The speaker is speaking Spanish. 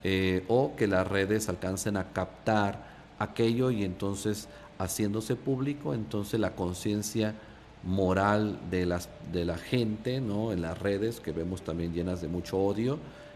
o que las redes alcancen a captar aquello y entonces haciéndose público, entonces la conciencia moral de la gente, ¿no? En las redes que vemos también llenas de mucho odio,